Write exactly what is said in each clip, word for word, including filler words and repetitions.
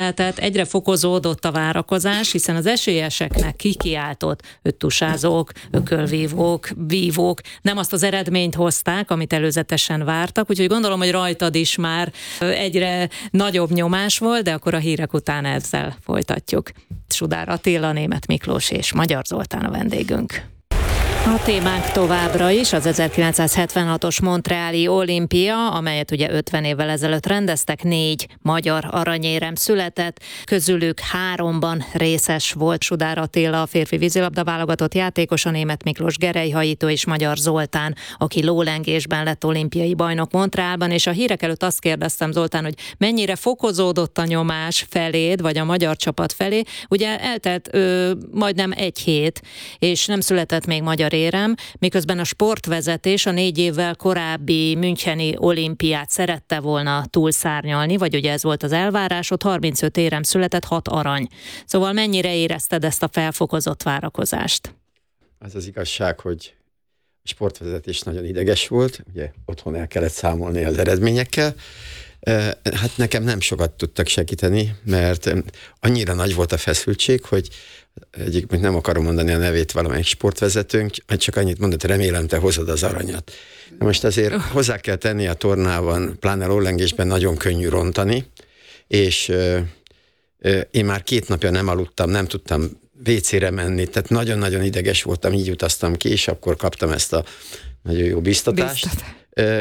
lehetett, egyre fokozódott a várakozás, hiszen az esélyeseknek kikiáltott öttusázók, ökölvívók, vívók nem azt az eredményt hozták, amit előzetesen vártak, úgyhogy gondolom, hogy rajtad is már egyre nagyobb nyomás volt, de akkor a hírek után ezzel folytatjuk. Sudár Attila, Németh Miklós és Magyar Zoltán a vendégünk. A témánk továbbra is az ezerkilencszázhetvenhatos Montreali olimpia, amelyet ugye ötven évvel ezelőtt rendeztek, négy magyar aranyérem született, közülük háromban részes volt Sudár Attila, a férfi vízilabda válogatott játékosa, Németh Miklós gerelyhajító és Magyar Zoltán, aki lólengésben lett olimpiai bajnok Montrealban, és a hírek előtt azt kérdeztem, Zoltán, hogy mennyire fokozódott a nyomás feléd, vagy a magyar csapat felé. Ugye eltelt ö, majdnem egy hét, és nem született még magyar érem, miközben a sportvezetés a négy évvel korábbi müncheni olimpiát szerette volna túlszárnyalni, vagy ugye ez volt az elvárás, ott harmincöt érem született, hat arany. Szóval mennyire érezted ezt a felfokozott várakozást? Az az igazság, hogy a sportvezetés nagyon ideges volt, ugye otthon el kellett számolni az eredményekkel. Hát nekem nem sokat tudtak segíteni, mert annyira nagy volt a feszültség, hogy egyik, nem akarom mondani a nevét valamelyik sportvezetőnk, csak annyit mondott, remélem te hozod az aranyat. Na most azért hozzá kell tenni, a tornában, pláne lólengésben nagyon könnyű rontani, és ö, ö, én már két napja nem aludtam, nem tudtam vécére menni, tehát nagyon-nagyon ideges voltam, így utaztam ki, és akkor kaptam ezt a nagyon jó biztatást. Biztat. Ö,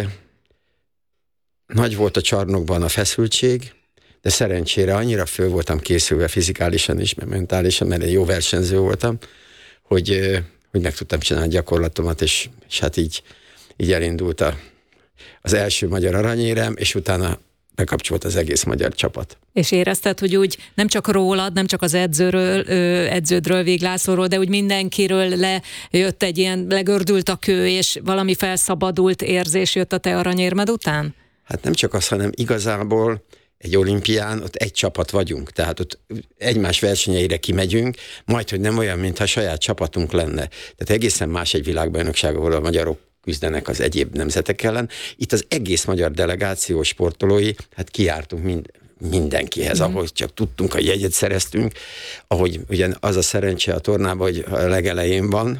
nagy volt a csarnokban a feszültség, de szerencsére annyira föl voltam készülve fizikálisan is, mert mentálisan, mert én jó versenyző voltam, hogy, hogy meg tudtam csinálni gyakorlatomat, és, és hát így, így elindult a, az első magyar aranyérem, és utána bekapcsolt az egész magyar csapat. És érezted, hogy úgy nem csak rólad, nem csak az edzőről, edződről, Véglászlóról, de úgy mindenkiről lejött egy ilyen, legördült a kő, és valami felszabadult érzés jött a te aranyérmed után? Hát nem csak az, hanem igazából egy olimpián ott egy csapat vagyunk, tehát ott egymás versenyeire kimegyünk, majd, hogy nem olyan, mintha saját csapatunk lenne. Tehát egészen más egy világbajnokság, ahol a magyarok küzdenek az egyéb nemzetek ellen. Itt az egész magyar delegáció sportolói, hát kijártunk mind, mindenkihez, mm. ahogy csak tudtunk, a jegyet szereztünk, ahogy ugye az a szerencse a tornában, hogy a legelején van,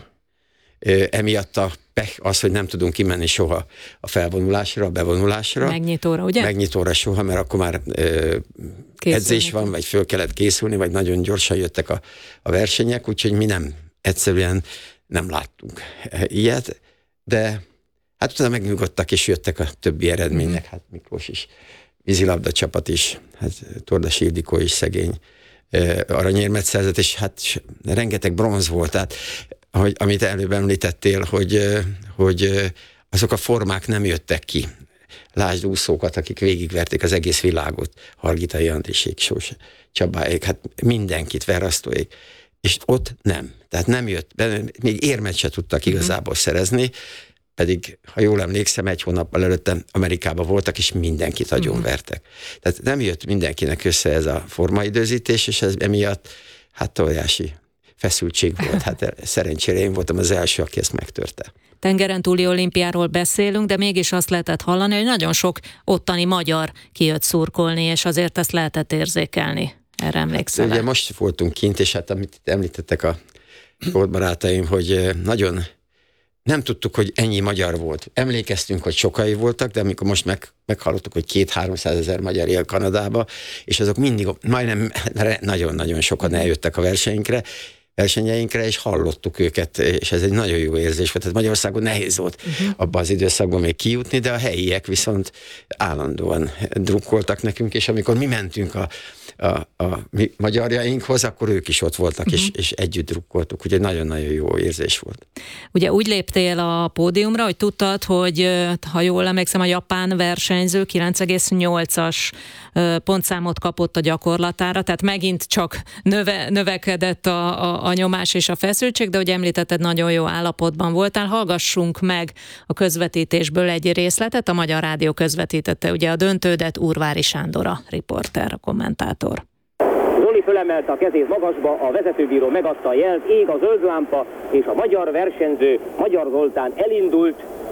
emiatt a pech az, hogy nem tudunk kimenni soha a felvonulásra, a bevonulásra. Megnyitóra, ugye? Megnyitóra soha, mert akkor már ö, edzés van, vagy föl kellett készülni, vagy nagyon gyorsan jöttek a, a versenyek, úgyhogy mi nem, egyszerűen nem láttunk ilyet, de hát utána megnyugodtak, és jöttek a többi eredmények, mm. hát Miklós is, vízilabda csapat is, hát Tordas Ildikó is szegény aranyérmet szerzett, és hát rengeteg bronz volt, tehát hogy, amit előbb említettél, hogy, hogy azok a formák nem jöttek ki. Lásd úszókat, akik végigverték az egész világot, Hargitai Andrisék, Sós Csabáék, hát mindenkit, Verasztóék, és ott nem. Tehát nem jött, még érmet se tudtak igazából szerezni, pedig, ha jól emlékszem, egy hónappal előtte Amerikában voltak, és mindenkit agyonvertek. Tehát nem jött mindenkinek össze ez a formaidőzítés, és ez emiatt hát óriási feszültség volt. Hát szerencsére én voltam az első, aki ezt megtörte. Tengeren túli olimpiáról beszélünk, de mégis azt lehetett hallani, hogy nagyon sok ottani magyar kijött szurkolni, és azért ezt lehetett érzékelni. Erre emlékszel? Hát, ugye most voltunk kint, és hát amit említettek a sportbarátaim, hogy nagyon nem tudtuk, hogy ennyi magyar volt. Emlékeztünk, hogy sokai voltak, de amikor most meg, meghallottuk, hogy két-háromszázezer magyar él Kanadába, és azok mindig, majdnem nagyon-nagyon sokan eljöttek a versenyünkre, versenyeinkre, és hallottuk őket, és ez egy nagyon jó érzés volt. Tehát Magyarországon nehéz volt uh-huh. abban az időszakban még kijutni, de a helyiek viszont állandóan drukkoltak nekünk, és amikor mi mentünk a, a, a mi magyarjainkhoz, akkor ők is ott voltak, uh-huh. és, és együtt drukkoltuk, úgyhogy nagyon-nagyon jó érzés volt. Ugye úgy léptél a pódiumra, hogy tudtad, hogy ha jól emlékszem, a japán versenyző kilenc egész nyolcas pontszámot kapott a gyakorlatára, tehát megint csak növe, növekedett a, a, a nyomás és a feszültség, de hogy említetted, nagyon jó állapotban voltál. Hallgassunk meg a közvetítésből egy részletet, a Magyar Rádió közvetítette ugye a döntődet, Úrvári Sándor a riporter, a kommentátor. Zoli fölemelte a kezét magasba, a vezetőbíró megadta a jelt, ég a zöld lámpa, és a magyar versenyző, Magyar Zoltán elindult.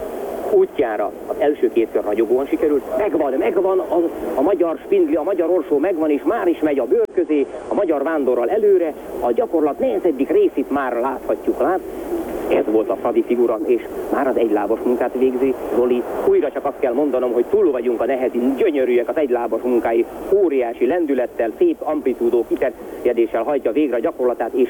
útjára. Az első kétkör ragyogóan sikerült, megvan, megvan a, a magyar spindli, a magyar orsó megvan, és már is megy a bőr közé, a magyar vándorral előre, a gyakorlat nehezedik részét már láthatjuk, lát. Ez volt a Fradi figura, és már az egylábas munkát végzi Zoli. Újra csak azt kell mondanom, hogy túl vagyunk a nehezin, gyönyörűek az egylábas munkái, óriási lendülettel, szép amplitúdó kiterjedéssel hajtja végre a gyakorlatát, és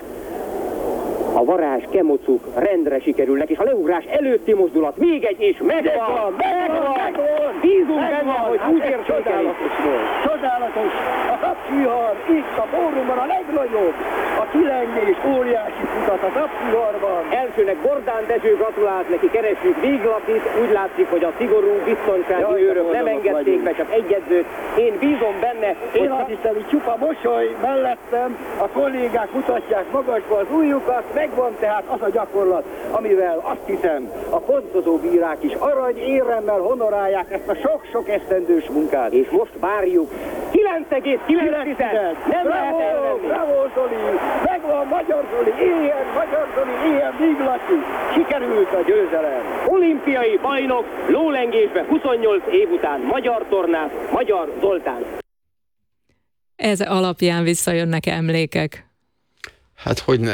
a varázs, kemocuk rendre sikerülnek, és a leugrás előtti mozdulat, még egy, és megvan, megvan, megvan, bízunk benne, hogy úgy értékelik. Csodálatos, a tapsvihar, itt a fórumban a legnagyobb, a kilengés óriási futat a tapsviharban. Elsőnek Bordán Dezső gratulált neki, keresjük Viglakit, úgy látszik, hogy a szigorú biztonsági őrök nem engedték be, csak egy edzőt. Én bízom benne, én azt hiszem, hogy csupa mosoly mellettem, a kollégák mutatják magasba az ujjukat, megvan tehát az a gyakorlat, amivel azt hiszem, a pontozó bírák is arany éremmel honorálják ezt a sok-sok esztendős munkát. És most várjuk kilenc egész kilenc. Nem bravo, lehet elvenni. Bravo, Zoli! Megvan Magyar Zoli, éljen Magyar Zoli, éljen Viglaki! Sikerült a győzelem! Olimpiai bajnok lólengésbe huszonnyolc év után magyar tornás, Magyar Zoltán. Ez alapján visszajönnek emlékek. Hát hogyne.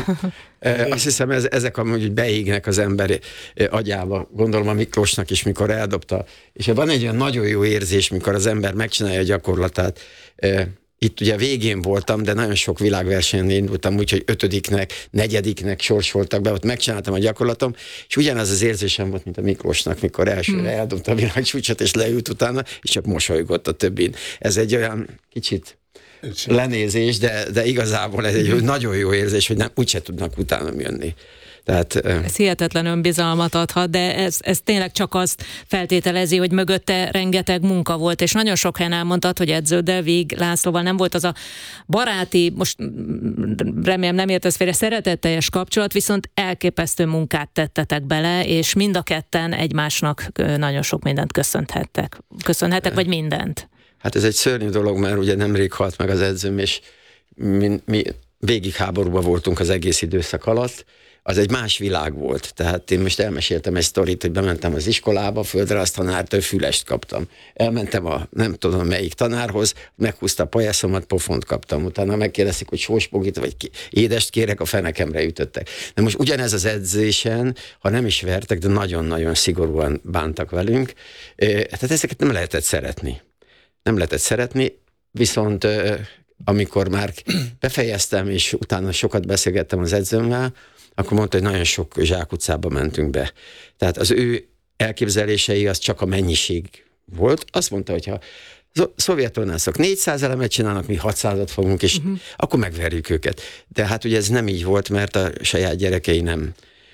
Azt hiszem, ez, ezek amúgy beégnek az ember agyába. Gondolom a Miklósnak is, mikor eldobta. És van egy olyan nagyon jó érzés, mikor az ember megcsinálja a gyakorlatát. Itt ugye végén voltam, de nagyon sok világversenyen indultam, úgyhogy ötödiknek, negyediknek sorsoltak be, ott megcsináltam a gyakorlatom, és ugyanaz az érzésem volt, mint a Miklósnak, mikor elsőre hmm. eldobta a világcsúcsot, és leült utána, és csak mosolygott a többin. Ez egy olyan kicsit lenézés, de, de igazából ez egy nagyon jó érzés, hogy nem, úgyse tudnak utána jönni. Tehát, ez hihetetlen önbizalmat adhat, de ez, ez tényleg csak azt feltételezi, hogy mögötte rengeteg munka volt, és nagyon sok helyen elmondtad, hogy edződdel, Vig Lászlóval nem volt az a baráti, most remélem nem értesz félre, szeretetteljes kapcsolat, viszont elképesztő munkát tettetek bele, és mind a ketten egymásnak nagyon sok mindent köszönhettek. Köszönhettek, vagy mindent? Hát ez egy szörnyű dolog, mert ugye nemrég halt meg az edzőm, és mi, mi végig háborúban voltunk az egész időszak alatt. Az egy más világ volt. Tehát én most elmeséltem egy sztorit, hogy bementem az iskolába, földrajz tanártól fülest kaptam. Elmentem a nem tudom melyik tanárhoz, meghúzta a pajászomat, pofont kaptam. Utána megkérdezték, hogy sóspogit vagy édest kérek, a fenekemre ütöttek. De most ugyanez az edzésen, ha nem is vertek, de nagyon-nagyon szigorúan bántak velünk. Tehát ezeket nem lehetett szeretni. Nem lehetett szeretni, viszont amikor már befejeztem, és utána sokat beszélgettem az edzőmmel, akkor mondta, hogy nagyon sok zsákutcába mentünk be. Tehát az ő elképzelései az csak a mennyiség volt. Azt mondta, hogy ha szovjet tornászok négyszáz elemet csinálnak, mi hatszázat fogunk, és uh-huh. akkor megverjük őket. De hát ugye ez nem így volt, mert a saját gyerekei nem,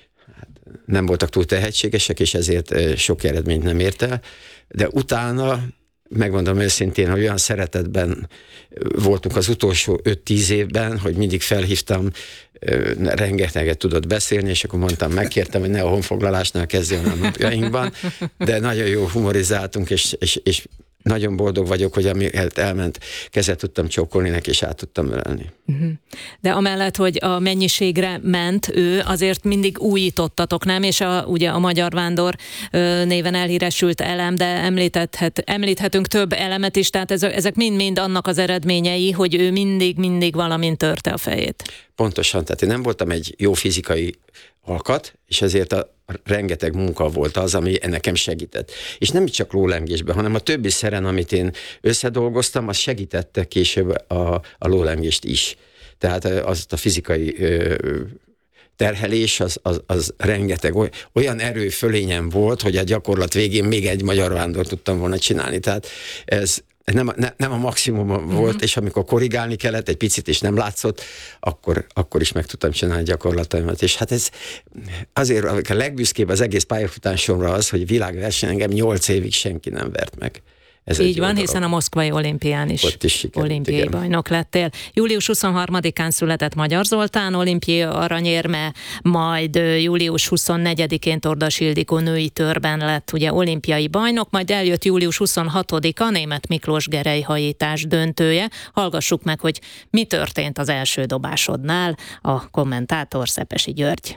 nem voltak túl tehetségesek, és ezért sok eredményt nem ért el. De utána megmondom őszintén, hogy olyan szeretetben voltunk az utolsó öt-tíz évben, hogy mindig felhívtam, rengeteget tudott beszélni, és akkor mondtam, megkértem, hogy ne a honfoglalásnál kezdjen a napjainkban, de nagyon jó humorizáltunk, és, és, és nagyon boldog vagyok, hogy amiért elment, kezet tudtam csókolni neki, és át tudtam ölelni. De amellett, hogy a mennyiségre ment ő, azért mindig újítottatok, nem? És a, ugye a Magyar Vándor néven elhíresült elem, de említhet, említhetünk több elemet is, tehát ezek mind-mind annak az eredményei, hogy ő mindig-mindig valamint törte a fejét. Pontosan, tehát én nem voltam egy jó fizikai alkat, és ezért a rengeteg munka volt az, ami nekem segített. És nem csak lólengésben, hanem a többi szeren, amit én összedolgoztam, az segítette később a, a lólengést is. Tehát az a fizikai ö, terhelés, az, az, az rengeteg olyan erő fölényem volt, hogy a gyakorlat végén még egy Magyar Vándor tudtam volna csinálni. Tehát ez Nem a, ne, nem a maximum uh-huh. volt, és amikor korrigálni kellett egy picit, és nem látszott, akkor, akkor is meg tudtam csinálni gyakorlataimat. És hát ez azért a legbüszkébb az egész pályafutásomra az, hogy világverseny engem nyolc évig senki nem vert meg. Ez így van, hiszen a moszkvai olimpián is, is olimpiai igen. bajnok lettél. július huszonharmadikán született Magyar Zoltán, olimpiai aranyérme, majd július huszonnegyedikén Tordas Ildikó női törben lett ugye olimpiai bajnok, majd eljött július huszonhatodika Németh Miklós gerelyhajítás döntője. Hallgassuk meg, hogy mi történt az első dobásodnál, a kommentátor Szepesi György.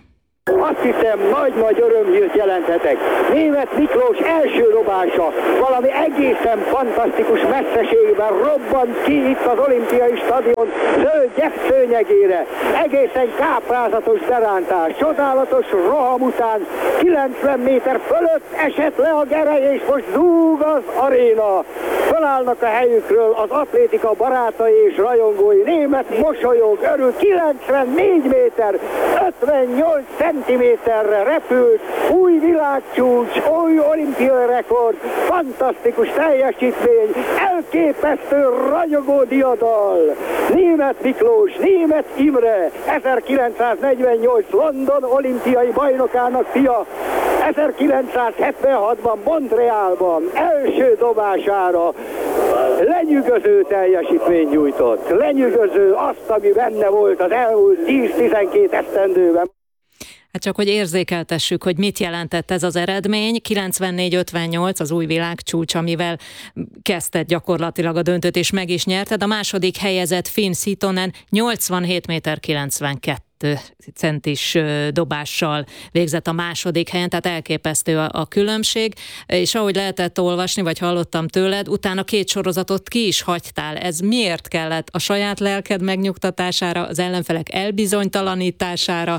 Azt hiszem, nagy-nagy örömhírt jelenthetek. Németh Miklós első dobása valami egészen fantasztikus messzeségben robbant ki itt az olimpiai stadion zöld gyepszőnyegére. Egészen káprázatos berántás, csodálatos roham után kilencven méter fölött esett le a gerej, és most zúg az aréna. Fölállnak a helyükről az atlétika barátai és rajongói. Németh mosolyog, örül, kilencvennégy méter, ötvennyolc centiméterre repült, új világcsúcs, új olimpiai rekord, fantasztikus teljesítmény, elképesztő ragyogó diadal. Németh Miklós, Németh Imre, ezerkilencszáznegyvennyolc London olimpiai bajnokának fia, ezerkilencszázhetvenhatban Montrealban első dobására lenyűgöző teljesítmény nyújtott. Lenyűgöző azt, ami benne volt az elmúlt tíz-tizenkét esztendőben. Hát csak, hogy érzékeltessük, hogy mit jelentett ez az eredmény. kilencvennégy ötvennyolc az új világcsúcs, amivel kezdted gyakorlatilag a döntőt, és meg is nyerted. A második helyezett Finn Sitonen nyolcvanhét méter kilencvenkettő centis dobással végzett a második helyen, tehát elképesztő a, a különbség, és ahogy lehetett olvasni, vagy hallottam tőled, utána két sorozatot ki is hagytál. Ez miért kellett? A saját lelked megnyugtatására, az ellenfelek elbizonytalanítására?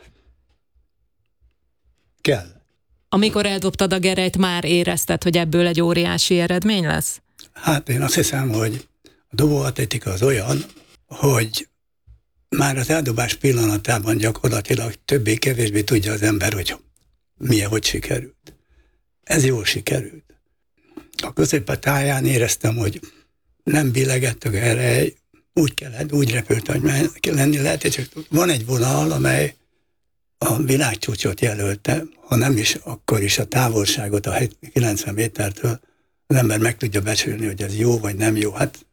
Kell. Amikor eldobtad a gerelyt, már érezted, hogy ebből egy óriási eredmény lesz? Hát én azt hiszem, hogy a dobóatlétika az olyan, hogy már az eldobás pillanatában gyakorlatilag többé-kevésbé tudja az ember, hogy milyen, hogy sikerült. Ez jól sikerült. A középpatáján éreztem, hogy nem billegett a gerej, úgy kellett, úgy repült, hogy lenni lehet, és van egy vonal, amely a világcsúcsot jelölte, ha nem is, akkor is a távolságot a kilencven métertől az ember meg tudja becsülni, hogy ez jó vagy nem jó. Hát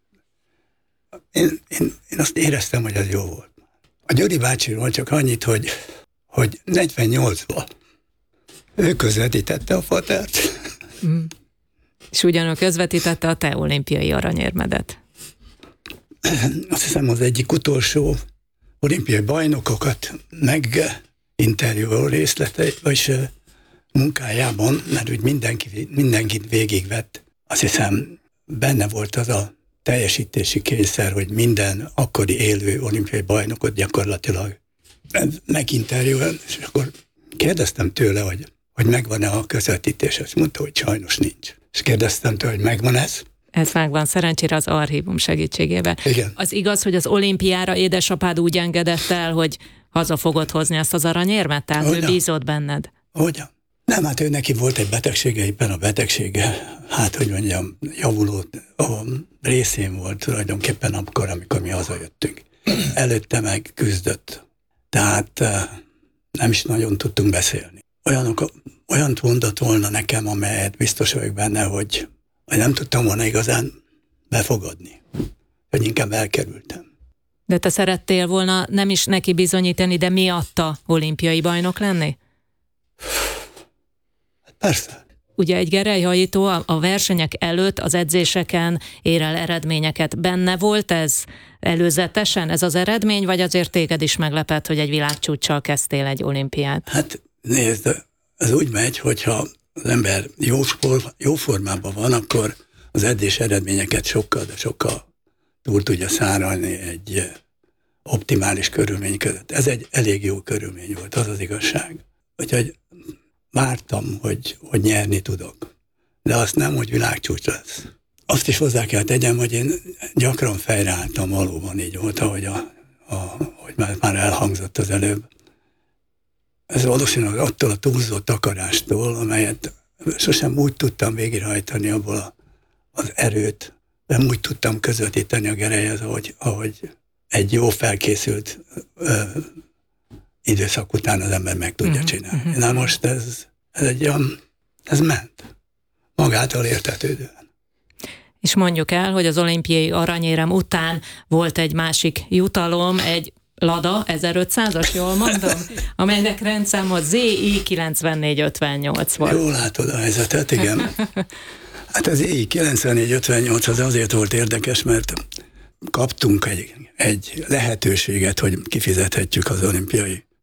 én, én, én azt éreztem, hogy ez jó volt. A Gyuri bácsiról csak annyit, hogy, hogy negyvennyolcban ő közvetítette a fatert. Mm. És ugyanúgy közvetítette a te olimpiai aranyérmedet. Azt hiszem, az egyik utolsó olimpiai bajnokokat meg interjú részletei, vagy munkájában, mert úgy mindenki, mindenkit végigvett. Azt hiszem, benne volt az a teljesítési kényszer, hogy minden akkori élő olimpiai bajnokot gyakorlatilag meginterjúol, és akkor kérdeztem tőle, hogy, hogy megvan-e a közvetítés. Azt mondta, hogy sajnos nincs. És kérdeztem tőle, hogy megvan ez? Ez megvan, szerencsére az archívum segítségével. Igen. Az igaz, hogy az olimpiára édesapád úgy engedett el, hogy haza fogod hozni azt az aranyérmet? Tehát ő bízott benned? Hogyan? Nem, hát ő neki volt egy betegsége, éppen a betegsége, hát hogy mondjam, javuló a részén volt tulajdonképpen akkor, amikor mi hazajöttünk. Előtte meg küzdött. Tehát nem is nagyon tudtunk beszélni. Olyanok, olyant mondott volna nekem, amelyet biztos vagyok benne, hogy, hogy nem tudtam volna igazán befogadni. Hogy inkább elkerültem. De te szerettél volna nem is neki bizonyítani, de miatta olimpiai bajnok lenni? Persze. Ugye egy gerelyhajító a versenyek előtt, az edzéseken ér el eredményeket. Benne volt ez előzetesen, ez az eredmény, vagy azért téged is meglepett, hogy egy világcsúccsal kezdtél egy olimpiát? Hát nézd, ez úgy megy, hogyha az ember jó, spor, jó formában van, akkor az edzés eredményeket sokkal, de sokkal túl tudja száralni egy optimális körülmény között. Ez egy elég jó körülmény volt, az az igazság. Úgyhogy vártam, hogy, hogy nyerni tudok. De azt nem, hogy világcsúcs lesz. Azt is hozzá kell tegyem, hogy én gyakran fejreálltam, valóban így volt, ahogy, a, a, hogy már, már elhangzott az előbb. Ez valószínűleg attól a túlzott akarástól, amelyet sosem úgy tudtam végrehajtani abból a, az erőt, nem úgy tudtam közvetíteni a gerelyhez, ahogy, ahogy egy jó felkészült ö, időszak után az ember meg tudja csinálni. Na most ez, ez egy olyan, ez ment. Magától értetődően. És mondjuk el, hogy az olimpiai aranyérem után volt egy másik jutalom, egy Lada ezerötszázas, jól mondom, amelynek rendszáma Z I kilencvennégy ötvennyolc volt. Jól látod a helyzetet, igen. Hát az Z I kilencvennégy ötvennyolc az azért volt érdekes, mert kaptunk egy, egy lehetőséget, hogy kifizethetjük az olimpiai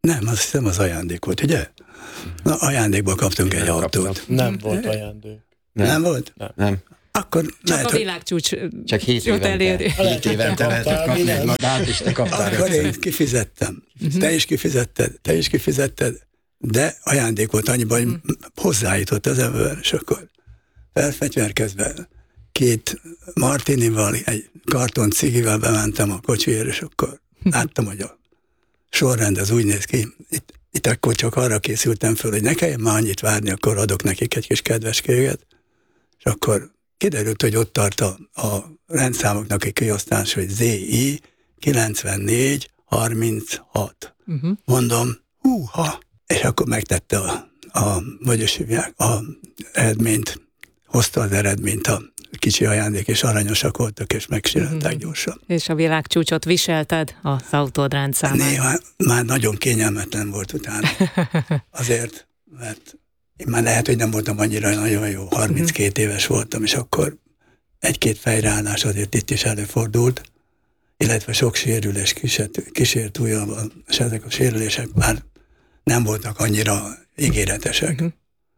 Nem, azt hiszem az ajándék volt, ugye? Na, ajándékba kaptunk Én egy nem autót. kaptam. Nem volt ajándék. Nem, nem volt? Nem. Nem. Akkor Csak lehet, a hogy- világcsúcs Csak hét jut évente. eléri. Hét évente lehetett kapni egy nadát, és te kaptál Akkor én ötször. kifizettem. Te is kifizetted, te is kifizetted, de ajándék volt annyiban, hogy hozzájutott az ember, és akkor felfegyverkezve két martinival, egy karton cigivel bementem a kocsiért, és akkor láttam, hogy a sorrend az úgy néz ki. Itt, itt akkor csak arra készültem föl, hogy ne kelljen már annyit várni, akkor adok nekik egy kis kedveskéget, és akkor kiderült, hogy ott tart a, a rendszámoknak egy kiosztás, hogy zé i kilencvennégy harminchat. Uh-huh. Mondom, húha! És akkor megtette a, a vagyis hívják, a eredményt, hozta az eredményt a kicsi ajándék, és aranyosak voltak, és megcsinálták uh-huh. gyorsan. És a világcsúcsot viselted az autód rendszámán. Néha már nagyon kényelmetlen volt utána. Azért, mert én már lehet, hogy nem voltam annyira nagyon jó, harminckét éves voltam, és akkor egy-két fejreállás azért itt is előfordult, illetve sok sérülés kísért, kísért újabban, és ezek a sérülések már nem voltak annyira ígéretesek. Uh-huh.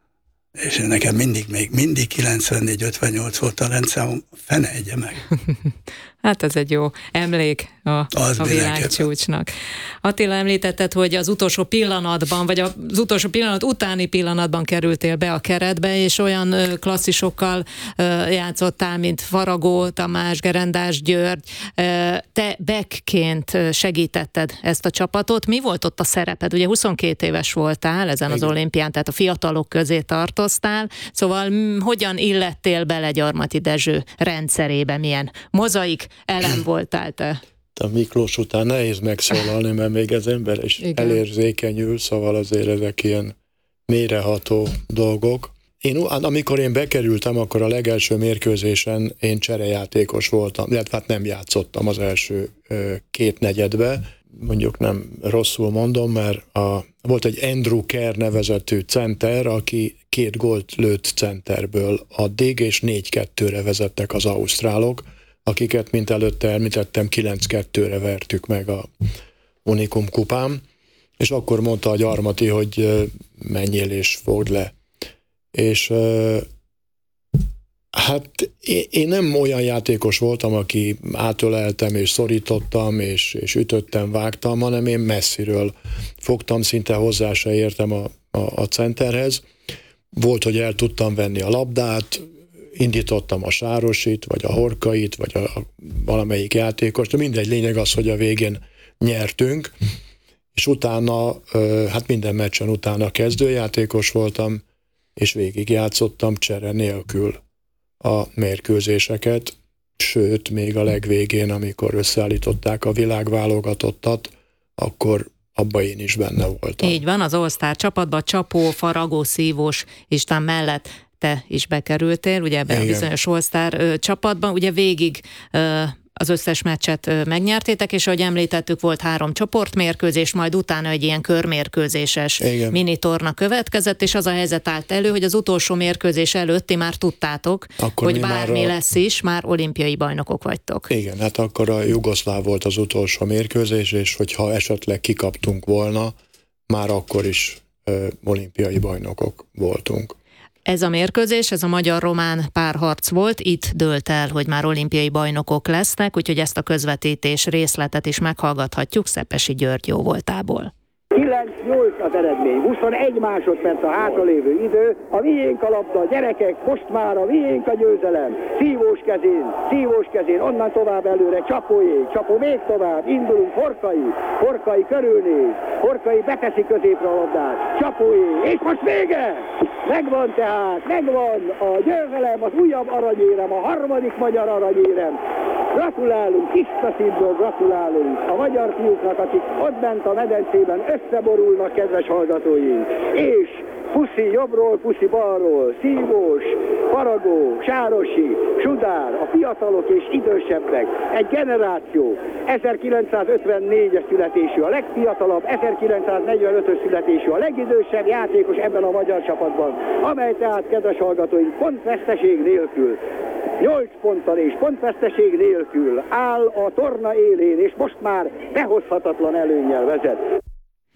És nekem mindig, még mindig kilencvennégy ötvennyolc volt a rendszámom, fene egye meg. Hát ez egy jó emlék a, a világcsúcsnak. Attila, említetted, hogy az utolsó pillanatban, vagy az utolsó pillanat utáni pillanatban kerültél be a keretbe, és olyan klasszisokkal játszottál, mint Faragó, Tamás, Gerendás György. Te backként segítetted ezt a csapatot. Mi volt ott a szereped? Ugye huszonkét éves voltál ezen az olimpián, tehát a fiatalok közé tartoztál. Szóval hogyan illettél bele Gyarmati Dezső rendszerébe? Milyen mozaik elem voltál te? A Miklós után nehéz megszólalni, mert még az ember is igen. elérzékenyül, szóval azért ezek ilyen mélyreható dolgok. Én, amikor én bekerültem, akkor a legelső mérkőzésen én cserejátékos voltam, illetve hát nem játszottam az első két negyedbe, mondjuk nem rosszul mondom, mert a, volt egy Andrew Kerr nevezetű center, aki két gólt lőtt centerből addig, és négy kettőre vezettek az ausztrálok, akiket, mint előtte említettem, kilenc kettőre vertük meg a Unicum kupán, és akkor mondta a Gyarmati, hogy menjél és fogd le. És hát én nem olyan játékos voltam, aki átöleltem és szorítottam, és, és ütöttem, vágtam, hanem én messziről fogtam, szinte hozzá se értem a, a, a centerhez. Volt, hogy el tudtam venni a labdát, indítottam a Sárosit, vagy a Horkait, vagy a, a valamelyik játékost, de mindegy, lényeg az, hogy a végén nyertünk, és utána, hát minden meccsen utána kezdőjátékos voltam, és végig játszottam csere nélkül a mérkőzéseket, sőt, még a legvégén, amikor összeállították a világválogatottat, akkor abban én is benne voltam. Így van, az All-Star csapatban Csapó, Faragó, Szívós István mellett te is bekerültél, ugye ebben a bizonyos All-Star csapatban, ugye végig ö, az összes meccset megnyertétek, és ahogy említettük, volt három csoportmérkőzés, majd utána egy ilyen körmérkőzéses igen. minitorna következett, és az a helyzet állt elő, hogy az utolsó mérkőzés előtti már tudtátok, akkor hogy bármi a... lesz is, már olimpiai bajnokok vagytok. Igen, hát akkor a jugoszláv volt az utolsó mérkőzés, és hogyha esetleg kikaptunk volna, már akkor is ö, olimpiai bajnokok voltunk. Ez a mérkőzés, ez a magyar-román párharc volt, itt dőlt el, hogy már olimpiai bajnokok lesznek, úgyhogy ezt a közvetítés részletet is meghallgathatjuk Szepesi György jóvoltából. kilenc nyolc az eredmény, huszonegy másodperc a hátralévő idő, a miénk a labda, gyerekek, most már a miénk a győzelem, szívós kezén, szívós kezén, onnan tovább előre, Csapójé, Csapó még tovább, indulunk, Horkai, Horkai körülnéz, Horkai beteszi középre a labdát, Csapójé, és most vége! Megvan tehát, megvan a győzelem, az újabb aranyérem, a harmadik magyar aranyérem. Gratulálunk, tiszta szívből gratulálunk a magyar fiúknak, akik ott bent a medencében összeborulnak, kedves hallgatóink. És puszi jobbról, puszi balról, Szívós, Faragó, Sárosi, Sudár, a fiatalok és idősebbek, egy generáció, ezerkilencszázötvennégyes születésű, a legfiatalabb, ezerkilencszáznegyvenötös születésű, a legidősebb játékos ebben a magyar csapatban, amely tehát, kedves hallgatóink, pontveszteség nélkül, nyolc ponttal és pontveszteség nélkül áll a torna élén, és most már behozhatatlan előnnyel vezet.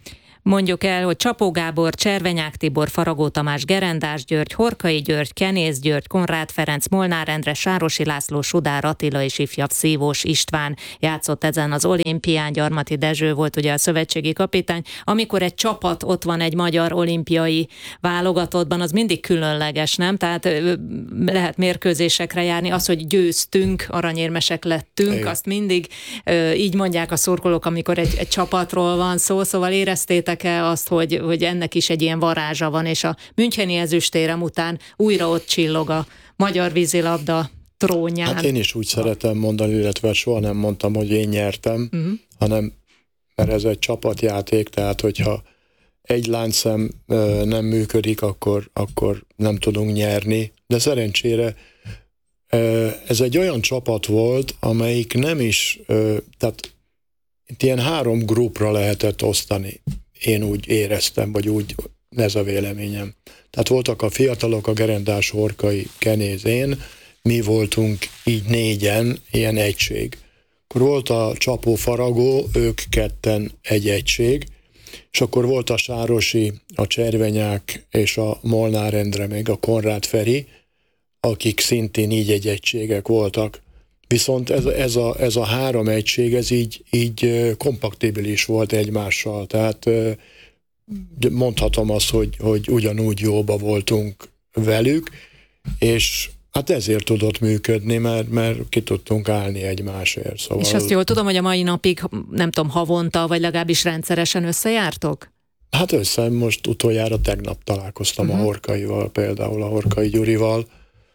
mondjuk el, hogy Csapó Gábor, Cservenyák Tibor, Faragó Tamás, Gerendás György, Horkai György, Kenész György, Konrád Ferenc, Molnár Endre, Sárosi László, Sudár Attila és ifjabb Szívós István játszott ezen az olimpián. Gyarmati Dezső volt ugye a szövetségi kapitány. Amikor egy csapat ott van egy magyar olimpiai válogatottban, az mindig különleges, nem? Tehát lehet mérkőzésekre járni, az, hogy győztünk, aranyérmesek lettünk, igen, azt mindig így mondják a szurkolók, amikor egy, egy csapatról van szó, szóval éreztétek-e azt, hogy, hogy ennek is egy ilyen varázsa van, és a müncheni ezüstérem után újra ott csillog a magyar vízilabda trónján? Hát én is úgy szeretem mondani, illetve soha nem mondtam, hogy én nyertem, uh-huh. hanem mert ez egy csapatjáték, tehát hogyha egy láncszem nem működik, akkor, akkor nem tudunk nyerni, de szerencsére ez egy olyan csapat volt, amelyik nem is, tehát itt ilyen három grupra lehetett osztani. Én úgy éreztem, vagy úgy, ez a véleményem. Tehát voltak a fiatalok, a Gerendás, Horkai, Kenéz, én, mi voltunk így négyen, ilyen egység. Akkor volt a Csapó Faragó, ők ketten egy egység, és akkor volt a Sárosi, a Cservenyák és a Molnár Endre, még a Konrád Feri, akik szintén így egy egységek voltak. Viszont ez, ez, a, ez a három egység, ez így, így kompatibilis volt egymással. Tehát mondhatom azt, hogy, hogy ugyanúgy jóba voltunk velük, és hát ezért tudott működni, mert, mert ki tudtunk állni egymásért. Szóval... És azt jól tudom, hogy a mai napig, nem tudom, havonta, vagy legalábbis rendszeresen összejártok? Hát össze, most utoljára tegnap találkoztam uh-huh. a Horkaival, például a Horkai Gyurival,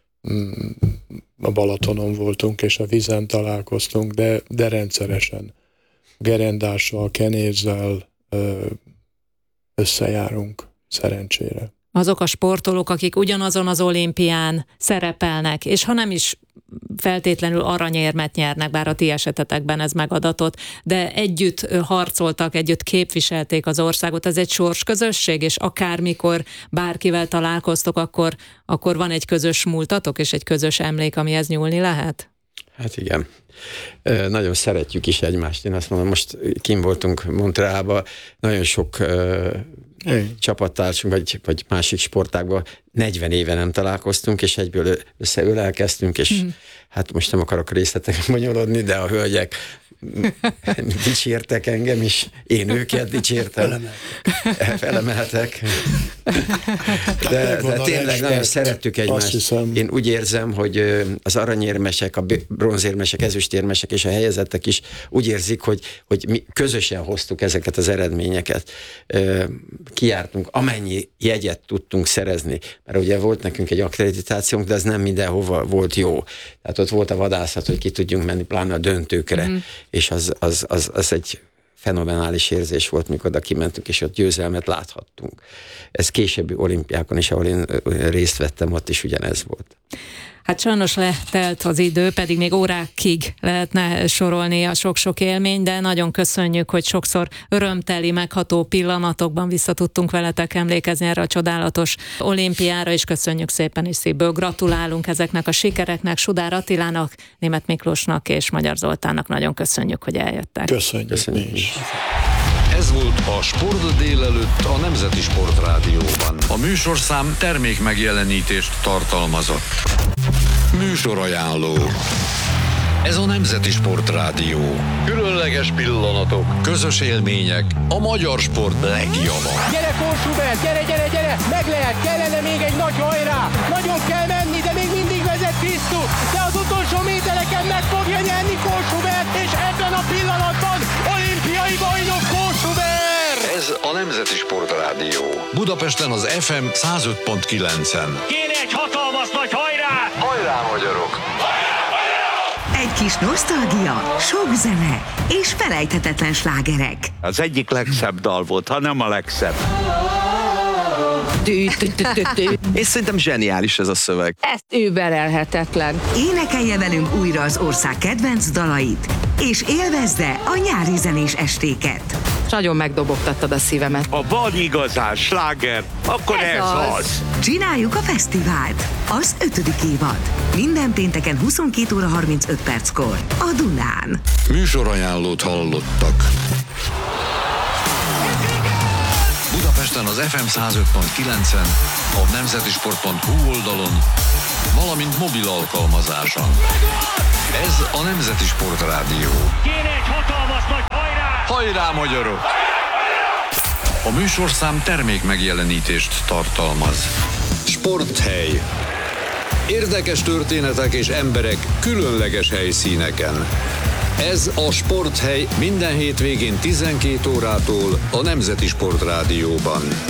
a Balatonon voltunk, és a vízen találkoztunk, de, de rendszeresen Gerendással, Kenézzel összejárunk, szerencsére. Azok a sportolók, akik ugyanazon az olimpián szerepelnek, és ha nem is feltétlenül aranyérmet nyernek, bár a ti esetetekben ez megadatott, de együtt harcoltak, együtt képviselték az országot, ez egy sorsközösség, és akármikor bárkivel találkoztok, akkor, akkor van egy közös múltatok, és egy közös emlék, amihez nyúlni lehet? Hát igen. Nagyon szeretjük is egymást. Én azt mondom, most kint voltunk Montrealban, nagyon sok Hey. csapattársunk, vagy, vagy másik sportágban negyven éve nem találkoztunk, és egyből összeölelkeztünk, és mm. hát most nem akarok részletekre bonyolodni, de a hölgyek dicsértek engem is, én őket dicsértem. Felemeltek. De, de tényleg nagyon szerettük egymást. Én úgy érzem, hogy az aranyérmesek, a bronzérmesek, ezüstérmesek és a helyezettek is úgy érzik, hogy, hogy mi közösen hoztuk ezeket az eredményeket. Kijártunk, amennyi jegyet tudtunk szerezni. Mert ugye volt nekünk egy akkreditációnk, de ez nem mindenhova volt jó. Tehát ott volt a vadászat, hogy ki tudjunk menni, pláne a döntőkre. Mm. És az, az, az, az egy fenomenális érzés volt, mikor oda kimentünk, és ott győzelmet láthattunk. Ez későbbi olimpiákon is, ahol én részt vettem, ott is ugyanez volt. Hát sajnos letelt az idő, pedig még órákig lehetne sorolni a sok-sok élmény, de nagyon köszönjük, hogy sokszor örömteli, megható pillanatokban vissza tudtunk veletek emlékezni erre a csodálatos olimpiára, és köszönjük szépen, és szívből gratulálunk ezeknek a sikereknek, Sudár Attilának, Németh Miklósnak és Magyar Zoltánnak. Nagyon köszönjük, hogy eljöttek. Köszönjük, köszönjük is. Ez volt a Sport délelőtt a Nemzeti Sportrádióban. A műsorszám termék megjelenítést tartalmazott. Műsorajánló. Ez a Nemzeti Sportrádió. Különleges pillanatok, közös élmények, a magyar sport legjava. Gyere, Kósubert, gyere, gyere, gyere! Meg lehet, kellene még egy nagy hajrá! Nagyon kell menni, de még mindig vezet Krisztú, de az utolsó métereken meg fogja nyerni Kósubert, és ebben a pillanatban olimpiai bajnok Kósubert! Ez a Nemzeti Sportrádió. Budapesten az ef em száz öt pont kilencen. Kéne egy hatalmas nagy hajrá! Hajrá, magyarok! Egy kis nosztalgia, sok zene és felejthetetlen slágerek. Az egyik legszebb dal volt, ha nem a legszebb. És szerintem zseniális ez a szöveg. Ez überelhetetlen. Énekelje velünk újra az ország kedvenc dalait, és élvezze a nyári zenés estéket. Nagyon megdobogtattad a szívemet. Ha van igazán sláger, akkor ez, ez az. az. Csináljuk a fesztivált. Az ötödik évad. Minden pénteken huszonkét óra harmincöt perckor. A Dunán. Műsorajánlót hallottak. Budapesten az ef em száz öt pont kilencen, a nemzetisport pont hu oldalon, valamint mobil alkalmazáson. Ez a Nemzeti Sport Rádió. Kéne egy hatalmas nagy hajrá! Hajrá, magyarok! A műsorszám termék megjelenítést tartalmaz. Sporthely. Érdekes történetek és emberek különleges helyszíneken. Ez a Sporthely minden hétvégén tizenkét órától a Nemzeti Sport Rádióban.